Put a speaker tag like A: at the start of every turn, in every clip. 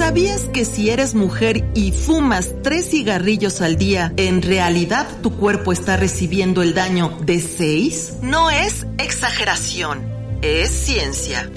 A: ¿Sabías que si eres mujer y fumas 3 cigarrillos al día, en realidad tu cuerpo está recibiendo el daño de 6? No es exageración, es ciencia.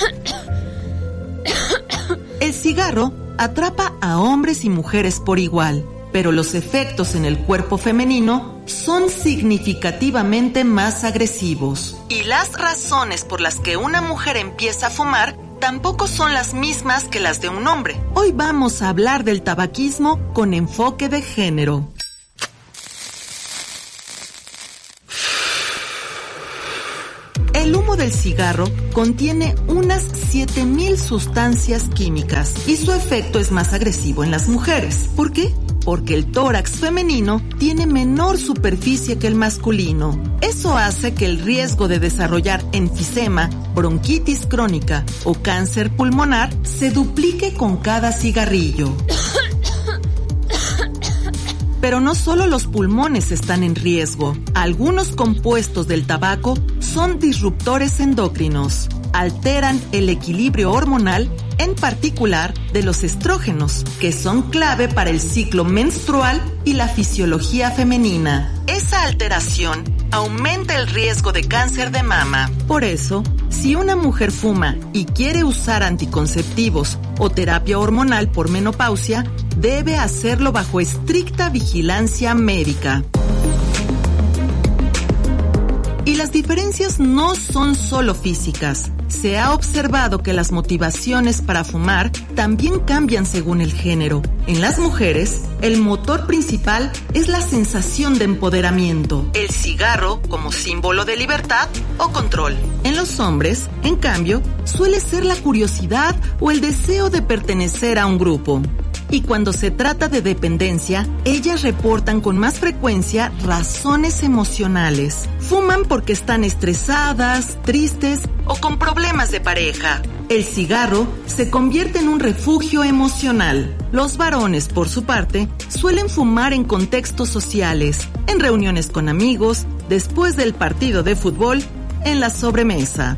A: El cigarro atrapa a hombres y mujeres por igual, pero los efectos en el cuerpo femenino son significativamente más agresivos. Y las razones por las que una mujer empieza a fumar tampoco son las mismas que las de un hombre. Hoy vamos a hablar del tabaquismo con enfoque de género. El humo del cigarro contiene unas 7,000 sustancias químicas y su efecto es más agresivo en las mujeres. ¿Por qué? Porque el tórax femenino tiene menor superficie que el masculino. Eso hace que el riesgo de desarrollar enfisema, bronquitis crónica o cáncer pulmonar se duplique con cada cigarrillo. Pero no solo los pulmones están en riesgo. Algunos compuestos del tabaco son disruptores endocrinos. Alteran el equilibrio hormonal, en particular de los estrógenos, que son clave para el ciclo menstrual y la fisiología femenina. Esa alteración aumenta el riesgo de cáncer de mama. Por eso, si una mujer fuma y quiere usar anticonceptivos o terapia hormonal por menopausia, debe hacerlo bajo estricta vigilancia médica. Y las diferencias no son solo físicas. Se ha observado que las motivaciones para fumar también cambian según el género. En las mujeres, el motor principal es la sensación de empoderamiento, el cigarro como símbolo de libertad o control. En los hombres, en cambio, suele ser la curiosidad o el deseo de pertenecer a un grupo. Y cuando se trata de dependencia, ellas reportan con más frecuencia razones emocionales. Fuman porque están estresadas, tristes o con problemas de pareja. El cigarro se convierte en un refugio emocional. Los varones, por su parte, suelen fumar en contextos sociales, en reuniones con amigos, después del partido de fútbol, en la sobremesa.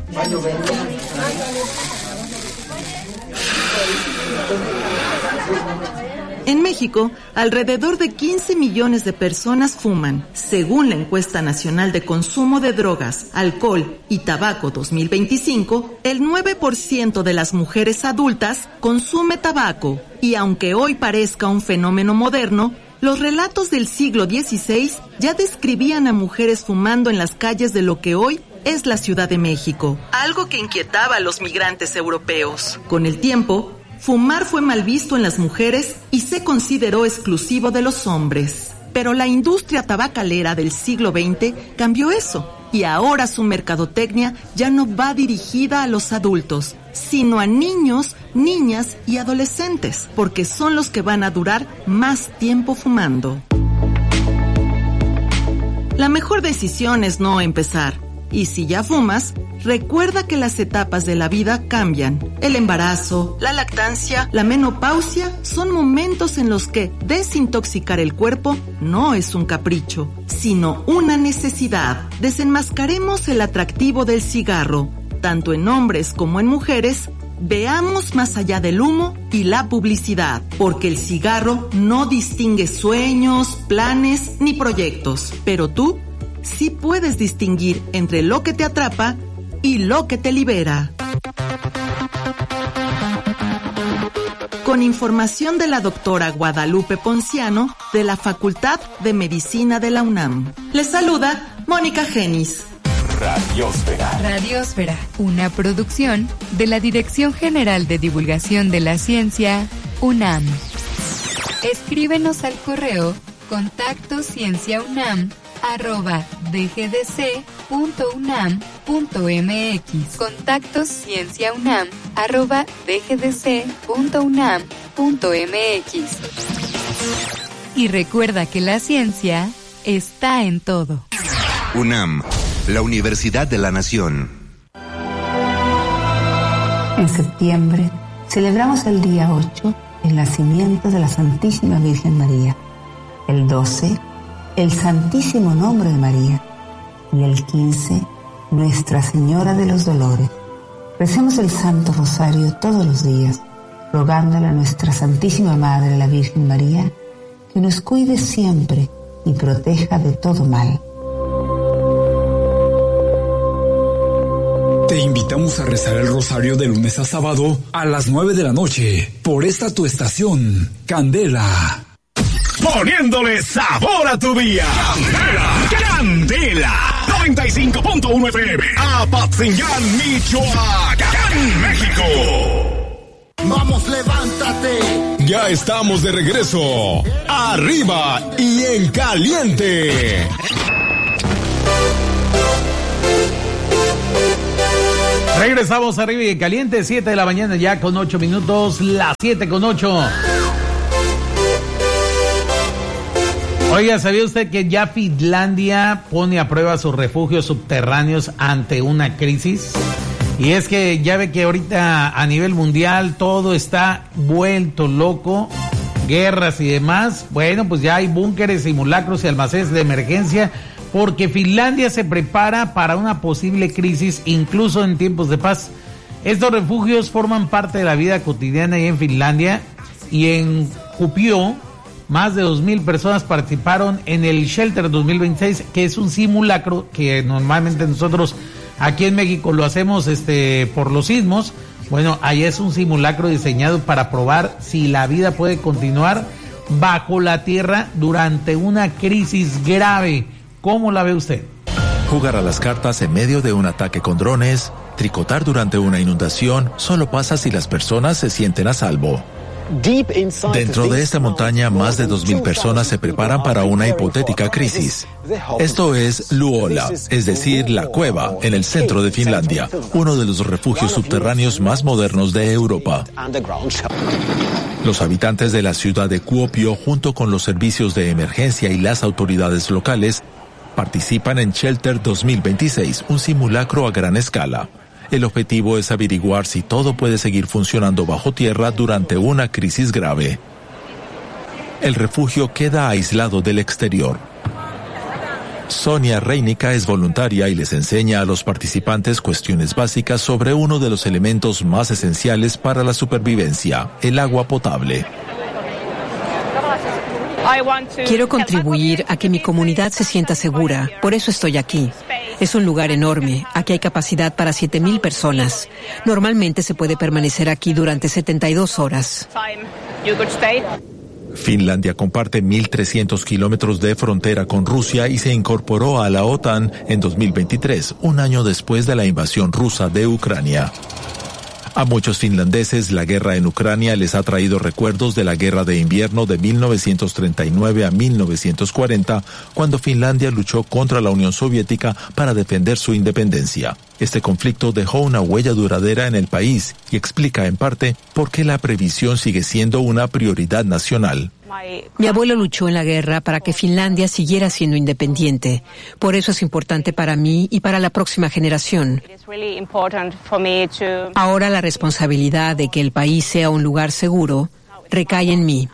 A: En México, alrededor de 15 millones de personas fuman. Según la Encuesta Nacional de Consumo de Drogas, Alcohol y Tabaco 2025, el 9% de las mujeres adultas consume tabaco. Y aunque hoy parezca un fenómeno moderno, los relatos del siglo XVI ya describían a mujeres fumando en las calles de lo que hoy es la Ciudad de México, algo que inquietaba a los migrantes europeos. Con el tiempo, fumar fue mal visto en las mujeres y se consideró exclusivo de los hombres. Pero la industria tabacalera del siglo XX cambió eso, y ahora su mercadotecnia ya no va dirigida a los adultos, sino a niños, niñas y adolescentes, porque son los que van a durar más tiempo fumando. La mejor decisión es no empezar. Y si ya fumas, recuerda que las etapas de la vida cambian. El embarazo, la lactancia, la menopausia son momentos en los que desintoxicar el cuerpo no es un capricho, sino una necesidad. Desenmascaremos el atractivo del cigarro, tanto en hombres como en mujeres. Veamos más allá del humo y la publicidad, porque el cigarro no distingue sueños, planes ni proyectos, pero tú sí puedes distinguir entre lo que te atrapa y lo que te libera. Con información de la doctora Guadalupe Ponciano de la Facultad de Medicina de la UNAM. Les saluda Mónica Genis.
B: Radiósfera. Radiósfera, una producción de la Dirección General de Divulgación de la Ciencia, UNAM. Escríbenos al correo contactoscienciaunam@dgdc.unam.mx. contactoscienciaunam@dgdc.unam.mx. Y recuerda que la ciencia está en todo.
C: UNAM, la Universidad de la Nación.
D: En septiembre celebramos el día 8, el nacimiento de la Santísima Virgen María. El 12, el Santísimo Nombre de María. Y el 15, Nuestra Señora de los Dolores. Recemos el Santo Rosario todos los días, rogándole a nuestra Santísima Madre, la Virgen María, que nos cuide siempre y proteja de todo mal.
E: Te invitamos a rezar el rosario de lunes a sábado a las 9 de la noche por esta tu estación, Candela.
F: Poniéndole sabor a tu día. Candela. 95.1 FM. Apatzingán, Michoacán, México.
G: Vamos, levántate.
F: Ya estamos de regreso. Arriba y en caliente.
H: Regresamos arriba y en caliente, 7 de la mañana ya con 8 minutos, las 7:08. Oiga, ¿sabía usted que ya Finlandia pone a prueba sus refugios subterráneos ante una crisis? Y es que ya ve que ahorita a nivel mundial todo está vuelto loco, guerras y demás. Bueno, pues ya hay búnkeres, simulacros y almacenes de emergencia porque Finlandia se prepara para una posible crisis incluso en tiempos de paz. Estos refugios forman parte de la vida cotidiana ahí en Finlandia y en Kuopio más de 2,000 personas participaron en el Shelter 2026, que es un simulacro que normalmente nosotros aquí en México lo hacemos por los sismos. Bueno, ahí es un simulacro diseñado para probar si la vida puede continuar bajo la tierra durante una crisis grave. ¿Cómo la ve usted?
I: Jugar a las cartas en medio de un ataque con drones, tricotar durante una inundación, solo pasa si las personas se sienten a salvo. Dentro de esta montaña, más de 2,000 personas se preparan para una hipotética crisis. Esto es Luola, es decir, la cueva, en el centro de Finlandia, uno de los refugios subterráneos más modernos de Europa. Los habitantes de la ciudad de Kuopio, junto con los servicios de emergencia y las autoridades locales, participan en Shelter 2026, un simulacro a gran escala. El objetivo es averiguar si todo puede seguir funcionando bajo tierra durante una crisis grave. El refugio queda aislado del exterior. Sonia Reinica es voluntaria y les enseña a los participantes cuestiones básicas sobre uno de los elementos más esenciales para la supervivencia, el agua potable.
J: Quiero contribuir a que mi comunidad se sienta segura, por eso estoy aquí. Es un lugar enorme, aquí hay capacidad para 7,000 personas. Normalmente se puede permanecer aquí durante 72 horas.
I: Finlandia comparte 1.300 kilómetros de frontera con Rusia y se incorporó a la OTAN en 2023, un año después de la invasión rusa de Ucrania. A muchos finlandeses, la guerra en Ucrania les ha traído recuerdos de la guerra de invierno de 1939 a 1940, cuando Finlandia luchó contra la Unión Soviética para defender su independencia. Este conflicto dejó una huella duradera en el país y explica en parte por qué la previsión sigue siendo una prioridad nacional.
J: Mi abuelo luchó en la guerra para que Finlandia siguiera siendo independiente. Por eso es importante para mí y para la próxima generación. Ahora la responsabilidad de que el país sea un lugar seguro recae en mí.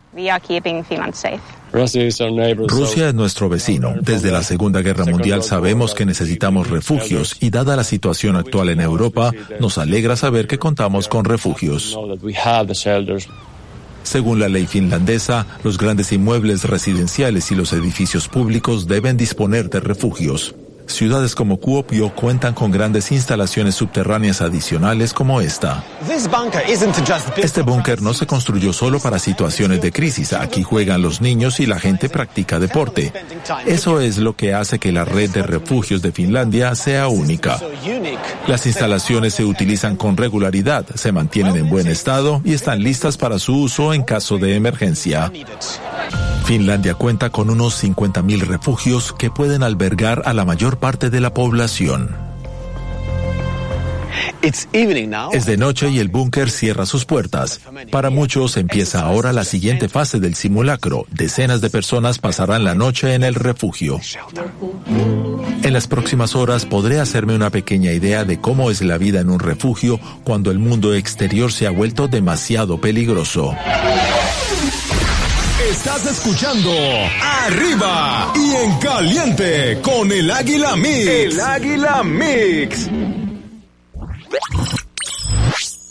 I: Rusia es nuestro vecino. Desde la Segunda Guerra Mundial sabemos que necesitamos refugios y dada la situación actual en Europa, nos alegra saber que contamos con refugios. Según la ley finlandesa, los grandes inmuebles residenciales y los edificios públicos deben disponer de refugios. Ciudades como Kuopio cuentan con grandes instalaciones subterráneas adicionales como esta. Este búnker no se construyó solo para situaciones de crisis. Aquí juegan los niños y la gente practica deporte. Eso es lo que hace que la red de refugios de Finlandia sea única. Las instalaciones se utilizan con regularidad, se mantienen en buen estado y están listas para su uso en caso de emergencia. Finlandia cuenta con unos 50,000 refugios que pueden albergar a la mayor parte de la población. Es de noche y el búnker cierra sus puertas. Para muchos empieza ahora la siguiente fase del simulacro. Decenas de personas pasarán la noche en el refugio. En las próximas horas podré hacerme una pequeña idea de cómo es la vida en un refugio cuando el mundo exterior se ha vuelto demasiado peligroso.
F: Estás escuchando Arriba y en Caliente con el Águila Mix. El Águila Mix.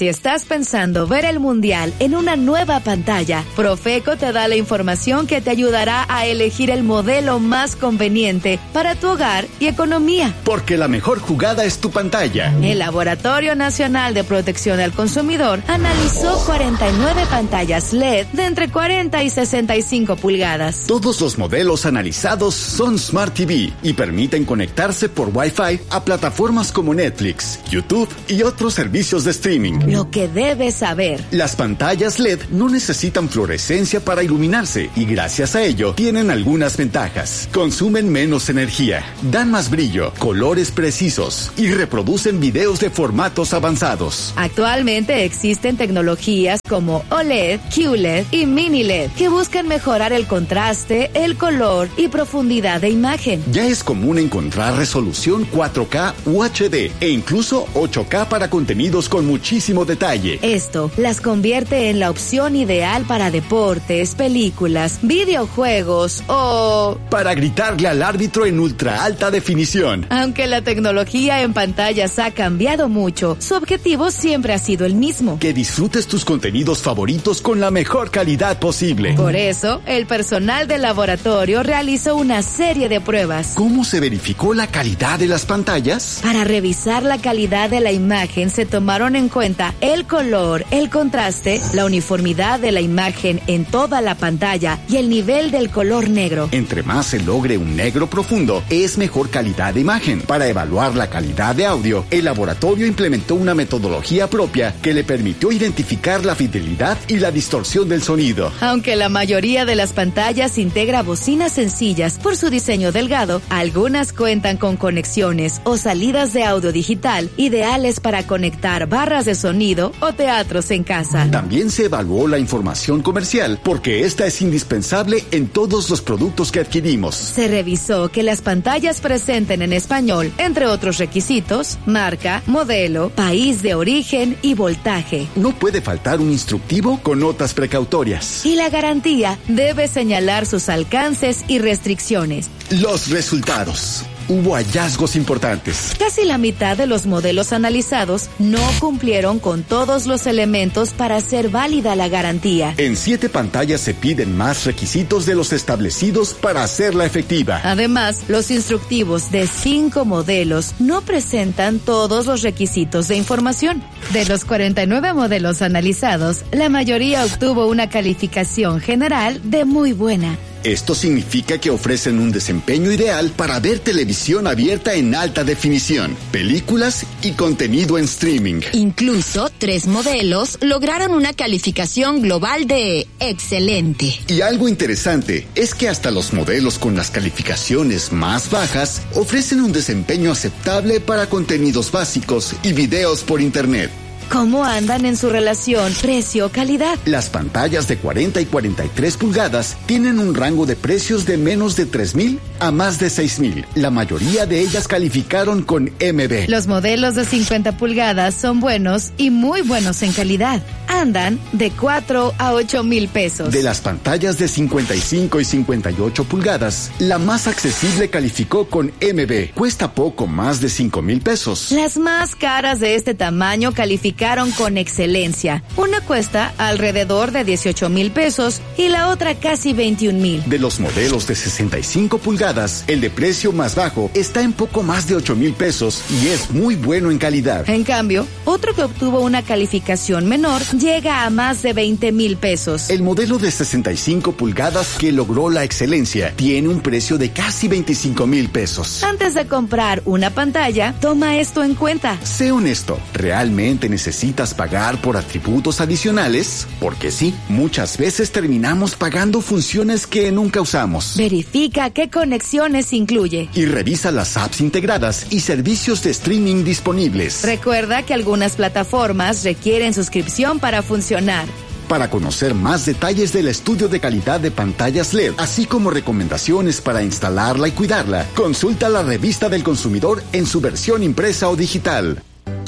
K: Si estás pensando ver el mundial en una nueva pantalla, Profeco te da la información que te ayudará a elegir el modelo más conveniente para tu hogar y economía.
L: Porque la mejor jugada es tu pantalla.
K: El Laboratorio Nacional de Protección al Consumidor analizó 49 pantallas LED de entre 40 y 65 pulgadas.
L: Todos los modelos analizados son Smart TV y permiten conectarse por Wi-Fi a plataformas como Netflix, YouTube y otros servicios de streaming.
K: Lo que debes saber:
L: las pantallas LED no necesitan fluorescencia para iluminarse y gracias a ello tienen algunas ventajas. Consumen menos energía, dan más brillo, colores precisos y reproducen videos de formatos avanzados.
K: Actualmente existen tecnologías como OLED, QLED y Mini LED que buscan mejorar el contraste, el color y profundidad de imagen.
L: Ya es común encontrar resolución 4K UHD e incluso 8K para contenidos con muchísimo detalle.
K: Esto las convierte en la opción ideal para deportes, películas, videojuegos o
L: para gritarle al árbitro en ultra alta definición.
K: Aunque la tecnología en pantallas ha cambiado mucho, su objetivo siempre ha sido el mismo:
L: que disfrutes tus contenidos favoritos con la mejor calidad posible.
K: Por eso, el personal del laboratorio realizó una serie de pruebas.
L: ¿Cómo se verificó la calidad de las pantallas?
K: Para revisar la calidad de la imagen se tomaron en cuenta el color, el contraste, la uniformidad de la imagen en toda la pantalla y el nivel del color negro.
L: Entre más se logre un negro profundo, es mejor calidad de imagen. Para evaluar la calidad de audio, el laboratorio implementó una metodología propia que le permitió identificar la fidelidad y la distorsión del sonido.
K: Aunque la mayoría de las pantallas integra bocinas sencillas por su diseño delgado, algunas cuentan con conexiones o salidas de audio digital ideales para conectar barras de sonido o teatros en casa.
L: También se evaluó la información comercial porque esta es indispensable en todos los productos que adquirimos.
K: Se revisó que las pantallas presenten en español, entre otros requisitos, marca, modelo, país de origen y voltaje.
L: No puede faltar un instructivo con notas precautorias.
K: Y la garantía debe señalar sus alcances y restricciones.
L: Los resultados. Hubo hallazgos importantes.
K: Casi la mitad de los modelos analizados no cumplieron con todos los elementos para hacer válida la garantía.
L: En 7 pantallas se piden más requisitos de los establecidos para hacerla efectiva.
K: Además, los instructivos de 5 modelos no presentan todos los requisitos de información. De los 49 modelos analizados, la mayoría obtuvo una calificación general de muy buena.
L: Esto significa que ofrecen un desempeño ideal para ver televisión abierta en alta definición, películas y contenido en streaming.
M: Incluso 3 modelos lograron una calificación global de excelente.
L: Y algo interesante es que hasta los modelos con las calificaciones más bajas ofrecen un desempeño aceptable para contenidos básicos y videos por internet.
K: ¿Cómo andan en su relación precio-calidad?
L: Las pantallas de 40 y 43 pulgadas tienen un rango de precios de menos de 3,000 a más de 6,000. La mayoría de ellas calificaron con MB.
K: Los modelos de 50 pulgadas son buenos y muy buenos en calidad. Andan de 4 a 8,000 pesos.
L: De las pantallas de 55 y 58 pulgadas, la más accesible calificó con MB. Cuesta poco más de 5,000 pesos.
K: Las más caras de este tamaño calificaron con excelencia. Una cuesta alrededor de 18,000 pesos y la otra casi 21,000.
L: De los modelos de 65 pulgadas, el de precio más bajo está en poco más de 8,000 pesos y es muy bueno en calidad.
K: En cambio, otro que obtuvo una calificación menor llega a más de 20,000 pesos.
L: El modelo de 65 pulgadas que logró la excelencia tiene un precio de casi 25,000 pesos.
K: Antes de comprar una pantalla, toma esto en cuenta.
L: Sé honesto, ¿realmente necesitas pagar por atributos adicionales? Porque sí, muchas veces terminamos pagando funciones que nunca usamos.
K: Verifica qué conexiones incluye.
L: Y revisa las apps integradas y servicios de streaming disponibles.
K: Recuerda que algunas plataformas requieren suscripción para funcionar.
L: Para conocer más detalles del estudio de calidad de pantallas LED, así como recomendaciones para instalarla y cuidarla, consulta la revista del consumidor en su versión impresa o digital.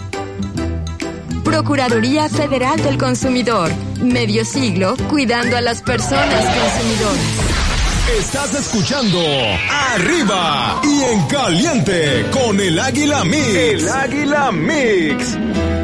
B: Procuraduría Federal del Consumidor. Medio siglo cuidando a las personas consumidoras.
F: Estás escuchando Arriba y en Caliente con el Águila Mix. El Águila Mix.